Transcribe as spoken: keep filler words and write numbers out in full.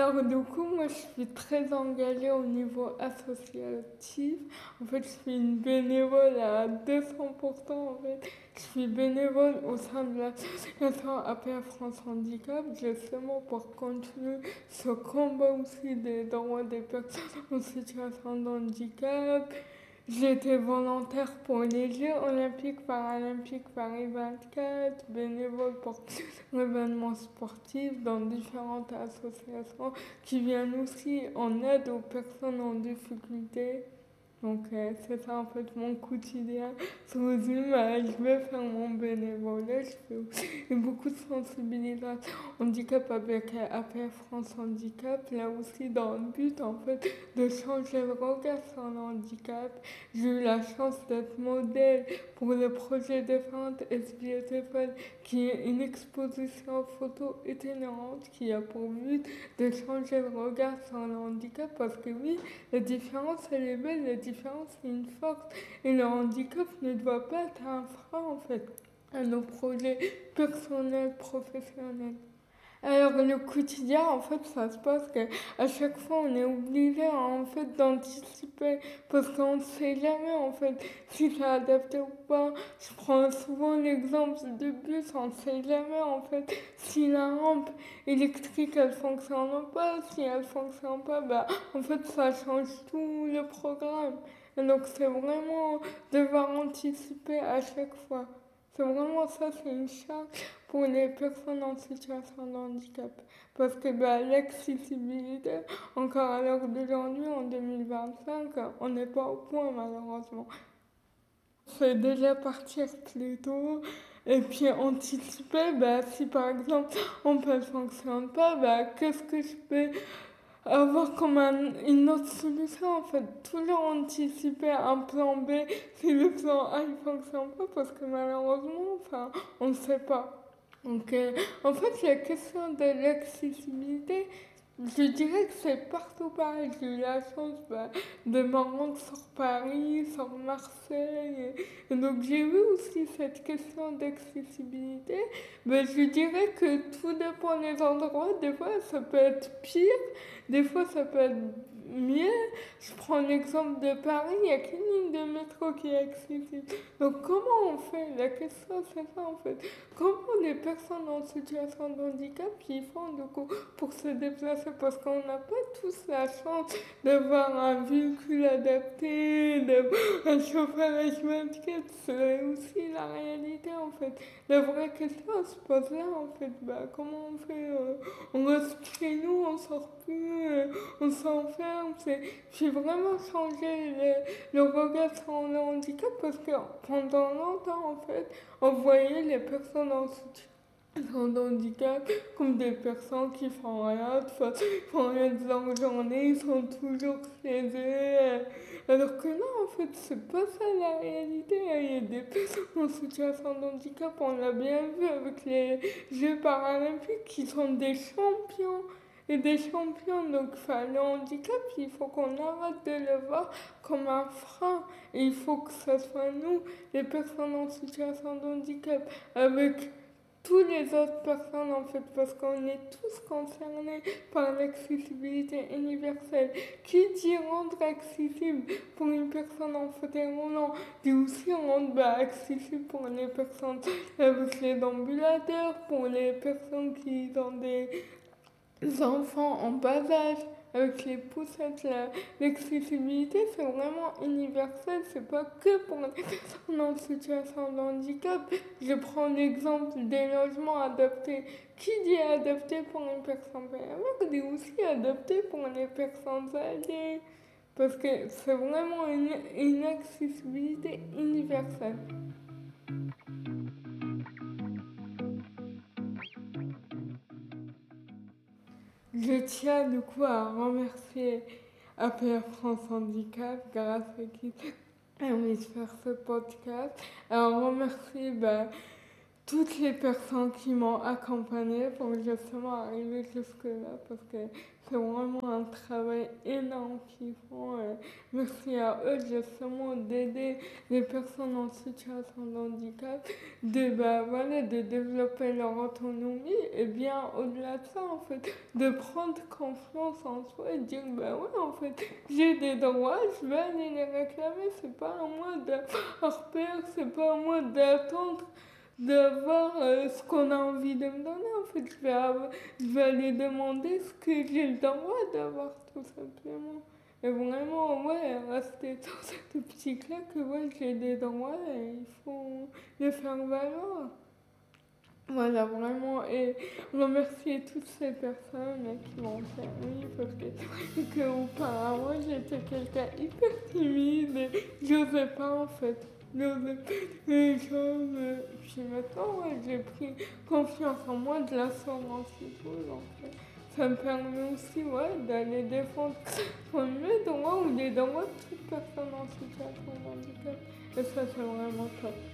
Alors du coup, moi je suis très engagée au niveau associatif. En fait, je suis une bénévole à deux cents pour cent en fait. Je suis bénévole au sein de l'association A P F France Handicap, justement pour continuer ce combat aussi des droits des personnes en situation de handicap. J'étais volontaire pour les Jeux olympiques, paralympiques Paris vingt-quatre, bénévole pour l'événement sportif dans différentes associations qui viennent aussi en aide aux personnes en difficulté. Donc euh, c'est ça en fait mon quotidien. Je résume, euh, je vais faire mon bénévolat, je fais aussi beaucoup de sensibilisation handicap avec euh, A P F France Handicap, là aussi dans le but en fait de changer le regard sur le handicap. J'ai eu la chance d'être modèle pour le projet Différentes It's Beautiful, qui est une exposition photo itinérante qui a pour but de changer le regard sur le handicap parce que oui, la différence elle est belle, la différence c'est une force et le handicap ne doit pas être un frein en fait à nos projets personnels, professionnels. Alors le quotidien, en fait, ça se passe qu'à chaque fois, on est obligé en fait d'anticiper parce qu'on ne sait jamais en fait si c'est adapté ou pas. Je prends souvent l'exemple de bus, on ne sait jamais en fait si la rampe électrique elle fonctionne pas, si elle fonctionne pas, bah en fait ça change tout le programme. Et donc c'est vraiment devoir anticiper à chaque fois. C'est vraiment ça, c'est une charge pour les personnes en situation de handicap. Parce que bah, l'accessibilité, encore à l'heure d'aujourd'hui, en deux mille vingt-cinq, on n'est pas au point malheureusement. C'est déjà partir plus tôt et puis anticiper, bah, si par exemple on ne fonctionne pas, bah, qu'est-ce que je peux avoir comme un, une autre solution en fait, toujours anticiper un plan B si le plan A ne fonctionne pas parce que malheureusement, enfin, on ne sait pas. Donc, euh, en fait, la question de l'accessibilité, je dirais que c'est partout pareil. J'ai eu la chance bah, de me rendre sur Paris, sur Marseille. Et, et donc j'ai vu aussi cette question d'accessibilité. Mais je dirais que tout dépend des endroits. Des fois, ça peut être pire. Des fois, ça peut être mieux. Je prends l'exemple de Paris, il n'y a qu'une ligne de métro qui est accessible. Donc comment on fait? La question, c'est ça en fait. Comment les personnes en situation de handicap qui font du coup pour se déplacer parce qu'on n'a pas tous la chance d'avoir un véhicule adapté, d'avoir un chauffeur H vingt-quatre, c'est aussi la réalité en fait. La vraie question se pose là en fait, bah, comment on fait euh, on reste chez nous, on sort plus, euh, on s'enferme, c'est, j'ai vraiment changé le, le regard sur le handicap parce que pendant longtemps en fait, on voyait les personnes en situation de handicap comme des personnes qui font rien, qui font rien de leur journée, ils sont toujours chez eux. Alors que non, en fait, c'est pas ça la réalité. Il y a des personnes en situation de handicap, on l'a bien vu avec les Jeux paralympiques, qui sont des champions et des champions. Donc, enfin, le handicap, il faut qu'on arrête de le voir comme un frein. Et il faut que ce soit nous, les personnes en situation de handicap, avec toutes les autres personnes en fait, parce qu'on est tous concernés par l'accessibilité universelle. Qui dit rendre accessible pour une personne en fauteuil roulant, dit aussi rendre bah, accessible pour les personnes avec les ambulateurs, pour les personnes qui ont des enfants en bas âge. Avec les poussettes, la, l'accessibilité, c'est vraiment universel, c'est pas que pour les personnes en situation de handicap. Je prends l'exemple des logements adaptés. Qui dit adapté pour une personne P M E dit aussi adapté pour les personnes âgées. Parce que c'est vraiment une, une accessibilité universelle. Je tiens du coup à remercier A P F France Handicap, grâce à qui j'ai envie de faire ce podcast. Alors remercier bah, toutes les personnes qui m'ont accompagnée pour justement arriver jusque-là, parce que c'est vraiment un travail énorme qu'ils font. Et merci à eux justement d'aider les personnes en situation de handicap, de, bah, voilà, de développer leur autonomie et bien au-delà de ça, en fait, de prendre confiance en soi et dire, bah ouais, en fait, j'ai des droits, je vais aller les réclamer, c'est pas à moi d'avoir peur, c'est pas à moi d'attendre d'avoir euh, ce qu'on a envie de me donner. En fait, je vais, avoir, je vais aller demander ce que j'ai le droit d'avoir, tout simplement. Et vraiment, ouais, rester dans cette optique-là que ouais, j'ai des droits et il faut les faire valoir. Voilà, vraiment, et remercier toutes ces personnes qui m'ont permis, parce que, que auparavant, j'étais quelqu'un hyper timide, et j'osais pas en fait, j'osais pas les choses, et puis maintenant, ouais, j'ai pris confiance en moi, de l'assurance et tout, donc euh, ça me permet aussi, ouais, d'aller défendre mes droits ou les droits de toute personne en situation de handicap, et ça, c'est vraiment top.